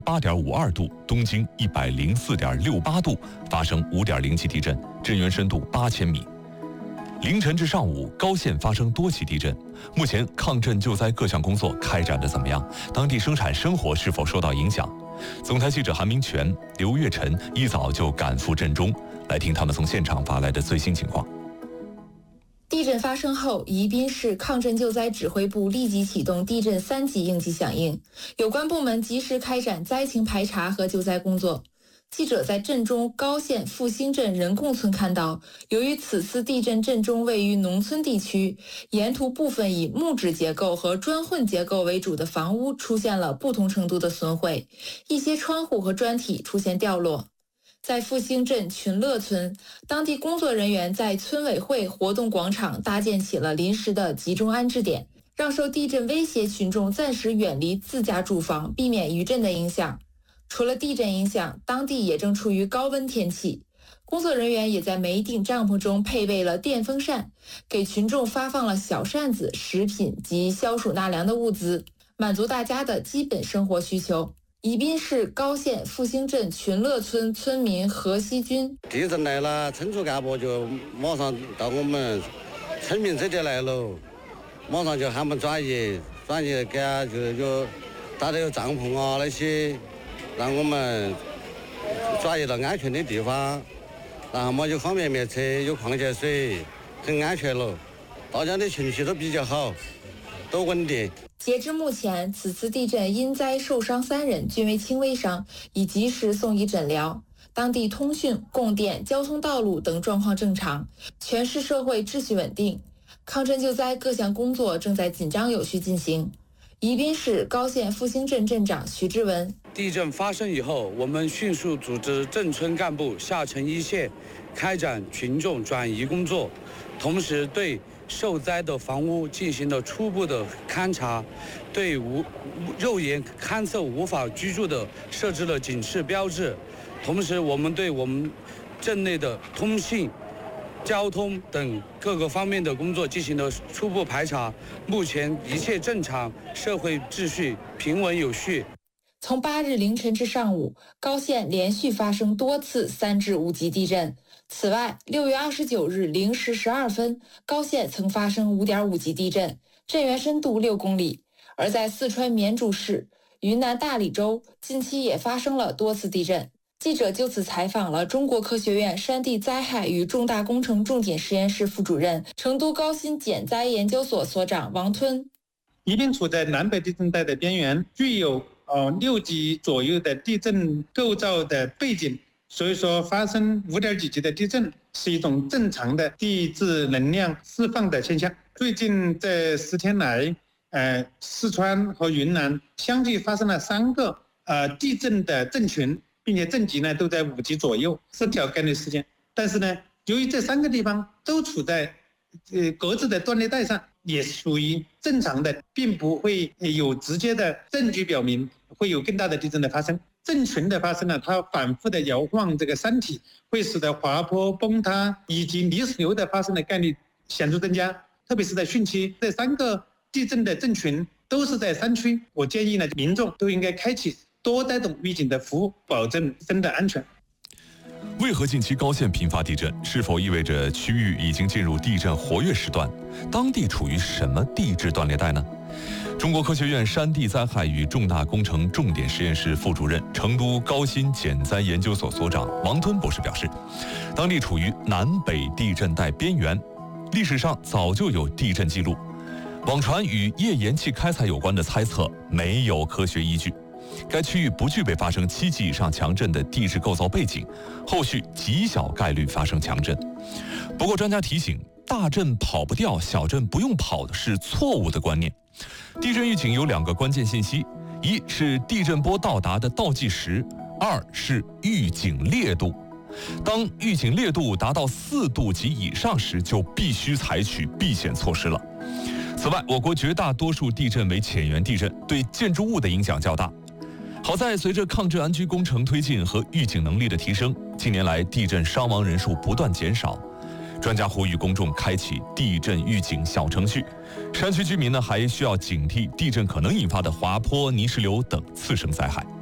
8.52度，东经104.68度发生5.0级地震，震源深度8000米。凌晨至上午，高县发生多起地震。目前抗震救灾各项工作开展得怎么样？当地生产生活是否受到影响？总台记者韩明全、刘月晨一早就赶赴震中，来听他们从现场发来的最新情况。 地震发生后，宜宾市抗震救灾指挥部立即启动地震3级应急响应，有关部门及时开展灾情排查和救灾工作。记者在震中高县复兴镇仁贡村看到，由于此次地震震中位于农村地区，沿途部分以木质结构和砖混结构为主的房屋出现了不同程度的损毁，一些窗户和砖体出现掉落。在复兴镇群乐村，当地工作人员在村委会活动广场搭建起了临时的集中安置点，让受地震威胁群众暂时远离自家住房，避免余震的影响。除了地震影响，当地也正处于高温天气，工作人员也在每顶帐篷中配备了电风扇，给群众发放了小扇子、食品及消暑纳凉的物资，满足大家的基本生活需求。宜宾市高县复兴镇群乐村村民何锡军： 地震来了，村组干部就马上到我们村民这里来了，马上就喊我们转移给他就搭的有帐篷啊那些，让我们转移到安全的地方，然后嘛有方便面吃，有矿泉水，很安全了。大家的情绪都比较好，都稳定。 截至目前，此次地震因灾受伤3人，均为轻微伤，已及时送医诊疗。当地通讯、供电、交通道路等状况正常，全市社会秩序稳定。抗震救灾各项工作正在紧张有序进行。宜宾市高县复兴镇镇长徐志文： 地震发生以后，我们迅速组织镇村干部下沉一线，开展群众转移工作，同时对受灾的房屋进行了初步的勘查，对肉眼勘测无法居住的设置了警示标志，同时我们对我们镇内的通信、交通等各个方面的工作进行了初步排查，目前一切正常，社会秩序平稳有序。 从8日凌晨至上午，高县连续发生多次3至5级地震。此外，6月29日0时12分，高县曾发生5.5级地震，震源深度6公里。而在四川绵竹市、云南大理州，近期也发生了多次地震。记者就此采访了中国科学院山地灾害与重大工程重点实验室副主任、成都高新减灾研究所所长王吞。 宜宾处在南北地震带的边缘，具有6级左右的地震构造的背景，所以说发生5.几级的地震是一种正常的地质能量释放的现象。最近这10天来，四川和云南相继发生了3个地震的震群，并且震级呢都在5级左右，是小概率事件。但是呢，由于这3个地方都处在各自的断裂带上，也属于正常的，并不会有直接的证据表明会有更大的地震的发生。震群的发生呢，它反复的摇晃这个山体，会使得滑坡、崩塌以及泥石流的发生的概率显著增加，特别是在汛期。这3个地震的震群都是在山区，我建议呢，民众都应该开启多带动预警的服务，保证身的安全。 为何近期高县频发地震？是否意味着区域已经进入地震活跃时段？当地处于什么地质断裂带呢？中国科学院山地灾害与重大工程重点实验室副主任、成都高新减灾研究所所长王吞博士表示，当地处于南北地震带边缘，历史上早就有地震记录。网传与页岩气开采有关的猜测没有科学依据。该区域不具备发生7级以上强震的地质构造背景，后续极小概率发生强震。不过专家提醒，大震跑不掉，小震不用跑的是错误的观念。地震预警有2个关键信息，一是地震波到达的倒计时，2是预警烈度。当预警烈度达到4度及以上时，就必须采取避险措施了。此外，我国绝大多数地震为浅源地震，对建筑物的影响较大。好在随着抗震安居工程推进和预警能力的提升，近年来地震伤亡人数不断减少。专家呼吁公众开启地震预警小程序，山区居民呢还需要警惕地震可能引发的滑坡、泥石流等次生灾害。